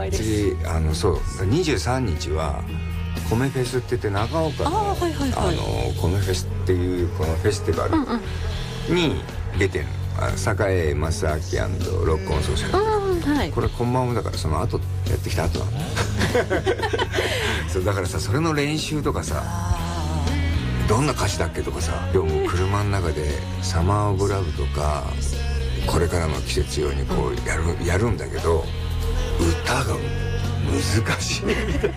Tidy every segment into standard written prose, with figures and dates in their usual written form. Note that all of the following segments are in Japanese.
幸いです。 次そう23日は米フェスって言って長岡の米フェスっていうこのフェスティバルに出てる栄正明&ロックオンソーシャル、これこんばんはだからその後やってきた後なのそうだからさそれの練習とかさどんな歌詞だっけとかさでも車の中で「サマー・オブ・ラブ」とかこれからの季節用にこうやるんだけど歌が難しい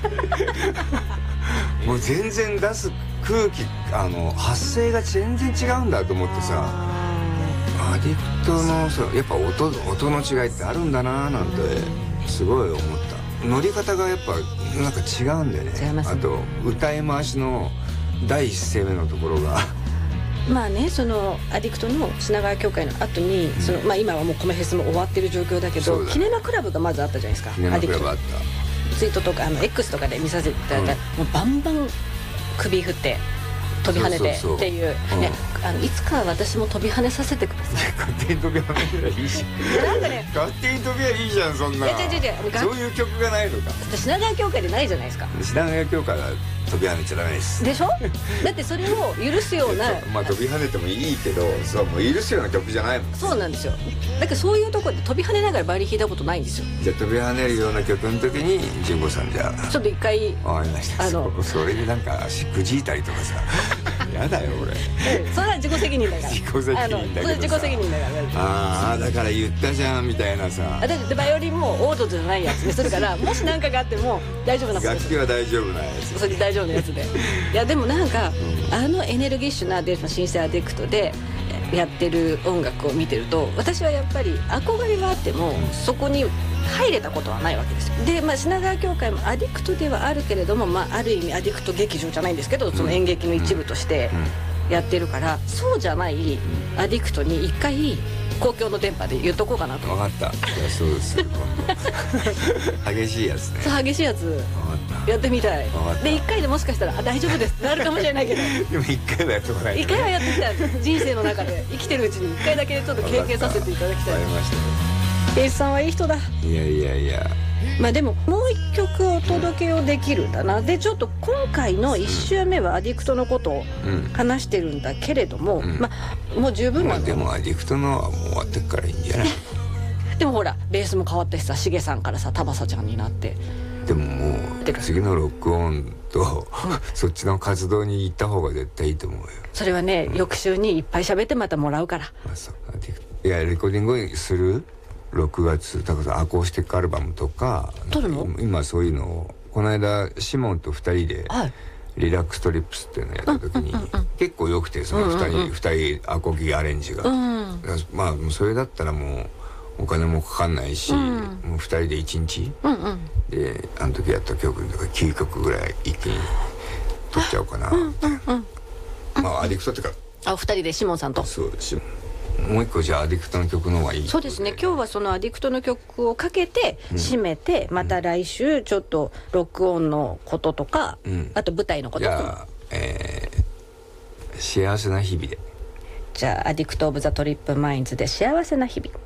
もう全然出す空気発声が全然違うんだと思ってさアディクトのやっぱ音の違いってあるんだななんてすごい思った乗り方がやっぱなんか違うんだよね。 違いますね。 あと歌い回しの第一声目のところがまあねそのアディクトの品川協会の後に今はもう米フェスも終わってる状況だけどキネマクラブがまずあったじゃないですか。 キネマクラブあったツイートとかX とかで見させていただいたら、もうバンバン首振って飛び跳ねてっていうね、いつか私も飛び跳ねさせてください。 勝手に飛び跳ねたらいいじゃん。 なんかね勝手に飛びゃいいじゃんそんな。そういう曲がないのか。 品川協会でないじゃないですか。 品川協会は飛び跳ねちゃダメです。 でしょ。だってそれを許すようなまあ飛び跳ねてもいいけどそうもう許すような曲じゃないもん。 そうなんですよ。だからそういうところで飛び跳ねながらバイオリン弾いたことないんですよ。 じゃあ飛び跳ねるような曲の時に純子さんじゃあちょっと一回わかりました。それでなんか足くじいたりとかさやだよ俺。 それは自己責任だから。 自己責任だけどさ。 それ自己責任だから。 ああだから言ったじゃんみたいなさ。 だってバイオリンもオートじゃないやつにするからもし何かがあっても大丈夫なことです。 楽器は大丈夫なやつ。 それ大丈夫なやつで。いやでもなんか、エネルギッシュなデルファシンセアディクトでやってる音楽を見てると私はやっぱり憧れがあってもそこに入れたことはないわけですよ。で、品川協会もアディクトではあるけれども、ある意味アディクト劇場じゃないんですけどその演劇の一部としてやってるからそうじゃないアディクトに一回公共の電波で言っとこうかなと。 分かった。そうです今度激しいやつね。 そう激しいやつやってみたい。で1回でもしかしたら大丈夫ですってなるかもしれないけどでも1回はやってこないとね。 1回はやってみたい。人生の中で生きてるうちに1回だけちょっと経験させていただきたい。 わかりました。 エイスさんはいい人だ。 いやでももう一曲お届けをできるんだな。でちょっと今回の1週目はアディクトのことを話してるんだけれども、もう十分なんだよ。 でもアディクトのはもう終わってっからいいんじゃないでもほらベースも変わってさしげさんからさタバサちゃんになって。 でももう次のロックオンとそっちの活動に行った方が絶対いいと思うよ。 それはね、翌週にいっぱい喋ってまたもらうから。 いやレコーディングする6月だからアコースティックアルバムとか撮るの？ 今そういうのをこの間シモンと2人でリラックストリップスっていうのをやった時に結構良くてその2人アコギアレンジが、まあそれだったらもうお金もかかんないし、もう2人で1日、であの時やった曲とか9曲ぐらい一気に撮っちゃおうかなまあアディクトっていうか 2人でシモンさんと。 そうですよ。もう一個じゃあアディクトの曲の方がいい。 そうですね。今日はそのアディクトの曲をかけて締めて、また来週ちょっとロックオンのこととか、あと舞台のこととか。 幸せな日々で。 じゃあアディクトオブザトリップマインズで幸せな日々。